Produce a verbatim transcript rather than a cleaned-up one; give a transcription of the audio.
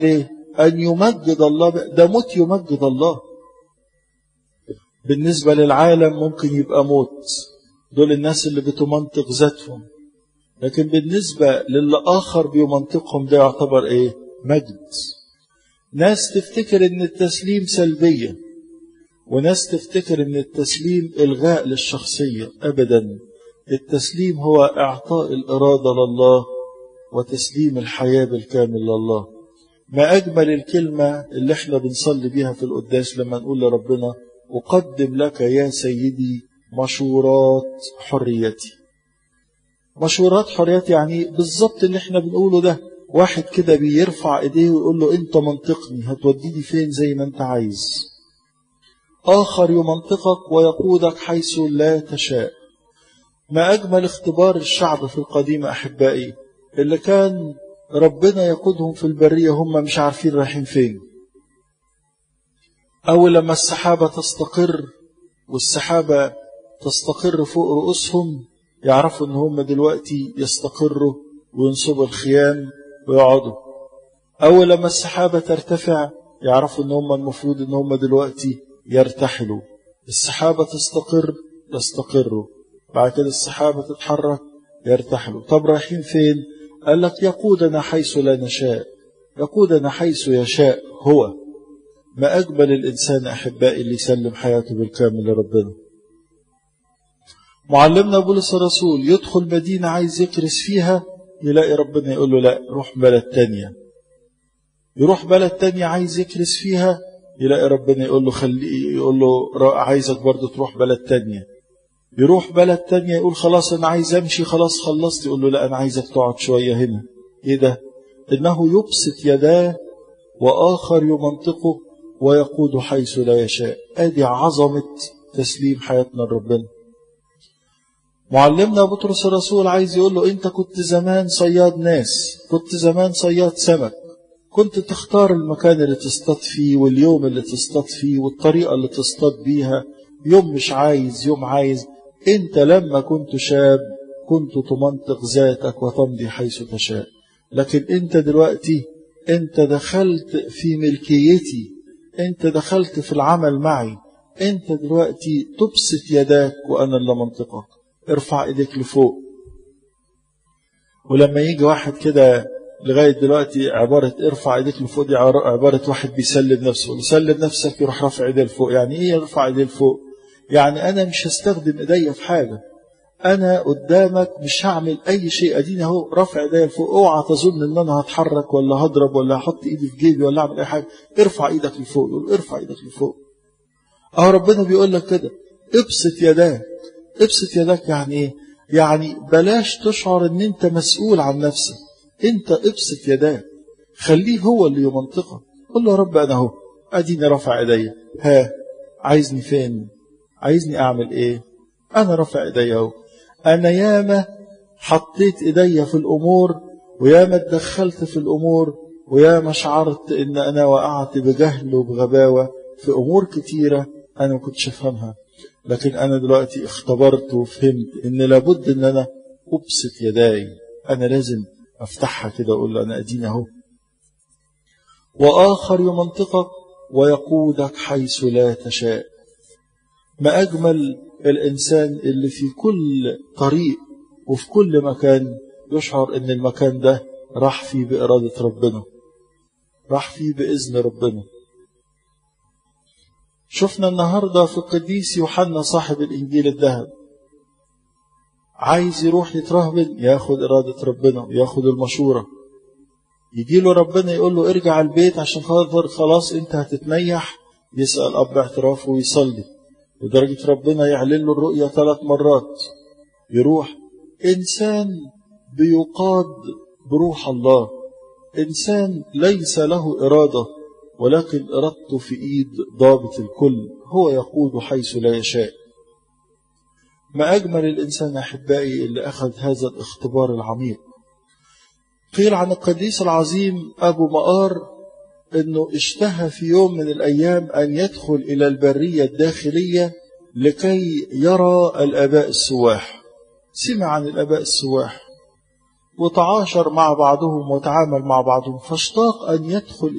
إيه؟ أن يمجد الله. ده موت يمجد الله. بالنسبة للعالم ممكن يبقى موت، دول الناس اللي بتمنطق ذاتهم، لكن بالنسبة للآخر بيمنطقهم ده يعتبر إيه؟ مجد. ناس تفتكر إن التسليم سلبية، وناس تفتكر إن التسليم إلغاء للشخصية. أبدا، التسليم هو إعطاء الإرادة لله وتسليم الحياة بالكامل لله. ما أجمل الكلمة اللي احنا بنصلي بيها في القداس لما نقول لربنا: أقدم لك يا سيدي مشورات حريتي. مشورات حريتي يعني بالضبط اللي احنا بنقوله ده. واحد كده بيرفع ايديه ويقول له: انت منطقني، هتوديني فين زي ما انت عايز. آخر يمنطقك ويقودك حيث لا تشاء. ما أجمل اختبار الشعب في القديم أحبائي، اللي كان ربنا يقودهم في البرية هم مش عارفين رايحين فين. أول لما السحابة تستقر والسحابة تستقر فوق رؤوسهم يعرفوا ان هم دلوقتي يستقروا وينصبوا الخيام ويقعدوا. أول لما السحابة ترتفع يعرفوا ان هم المفروض ان هم دلوقتي يرتحلوا. السحابة تستقر يستقروا، بعد كده السحابة تتحرك يرتحلوا. طب رايحين فين؟ قال لك: يقودنا حيث لا نشاء، يقودنا حيث يشاء هو. ما أقبل الإنسان أحبائي اللي يسلم حياته بالكامل لربنا. معلمنا بولس الرسول يدخل مدينة عايز يكرس فيها، يلاقي ربنا يقول له: لا، روح بلد تانية. يروح بلد تانية عايز يكرس فيها، يلاقي ربنا يقول له خلي يقول له عايزك برضو تروح بلد تانية. يروح بلد تانية يقول: خلاص أنا عايز أمشي، خلاص خلصت. يقول له: لا، أنا عايزك تقعد شوية هنا. إيه ده؟ إنه يبسط يداه وآخر يمنطقه ويقود حيث لا يشاء. أدي عظمة تسليم حياتنا لربنا. معلمنا بطرس الرسول عايز يقول له: أنت كنت زمان صياد ناس، كنت زمان صياد سمك، كنت تختار المكان اللي تصطاد فيه واليوم اللي تصطاد فيه والطريقة اللي تصطاد بيها، يوم مش عايز يوم عايز. أنت لما كنت شاب كنت تمنطق ذاتك وتمضي حيث تشاء، لكن أنت دلوقتي أنت دخلت في ملكيتي، أنت دخلت في العمل معي. أنت دلوقتي تبسط يداك وأنا اللي منطقك. ارفع ايديك لفوق. ولما يجي واحد كده لغاية دلوقتي عبارة ارفع ايديك لفوق دي عبارة واحد بيسلم نفسه. يسلم نفسك يروح رفع ايديه لفوق. يعني ايه يرفع ايديه لفوق؟ يعني انا مش هستخدم ايديا في حاجة، انا قدامك مش هعمل اي شيء، اديني اهو رفع ايديا لفوق. اوعى تظن ان انا هتحرك ولا هضرب ولا هحط ايدي في جيبي ولا اعمل اي حاجة. ارفع ايدك لفوق. يقول ارفع ايدك لفوق. اهو ربنا بيقول لك كده: ابسط يداك. ابسط يدك يعني ايه؟ يعني بلاش تشعر ان انت مسؤول عن نفسك، انت ابسط يداك، خليه هو اللي يمنطقك. قل له: يا رب انا اهو اديني رفع ايديا، ها عايزني فين؟ عايزني اعمل ايه؟ انا رفع ايديا اهو. انا ياما حطيت ايديا في الامور وياما اتدخلت في الامور وياما شعرت ان انا وقعت بجهل وبغباوة في امور كتيرة انا ما كنتش افهمها، لكن أنا دلوقتي اختبرت وفهمت إن لابد إن أنا أبسط يداي. أنا لازم أفتحها كده وأقول له: أنا أديني أهو. وآخر يمنطقك ويقودك حيث لا تشاء. ما أجمل الإنسان اللي في كل طريق وفي كل مكان يشعر إن المكان ده راح فيه بإرادة ربنا، راح فيه بإذن ربنا. شفنا النهاردة في القديس يوحنا صاحب الإنجيل الذهب، عايز يروح يترهبن ياخد إرادة ربنا وياخد المشورة. يجي له ربنا يقول له: ارجع البيت عشان خاطر خلاص انت هتتنيح. يسأل أب اعترافه ويصلي لدرجة ربنا يعلن له الرؤية ثلاث مرات. يروح إنسان بيقاد بروح الله، إنسان ليس له إرادة ولكن إرادته في إيد ضابط الكل، هو يقود حيث لا يشاء. ما أجمل الإنسان أحبائي اللي أخذ هذا الاختبار العميق. قيل عن القديس العظيم أبو مقار أنه اشتهى في يوم من الأيام أن يدخل إلى البرية الداخلية لكي يرى الآباء السواح. سمع عن الآباء السواح وتعاشر مع بعضهم وتعامل مع بعضهم، فاشتاق أن يدخل